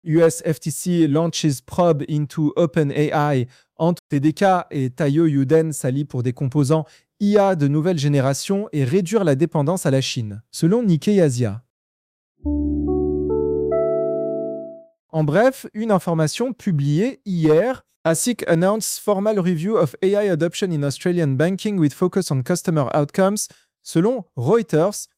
US FTC launches probe into OpenAI. Entre TDK et Taiyo Yuden s'allient pour des composants IA de nouvelle génération et réduire la dépendance à la Chine, selon Nikkei Asia. En bref, une information publiée hier. ASIC announced formal review of AI adoption in Australian banking with focus on customer outcomes. Selon Reuters,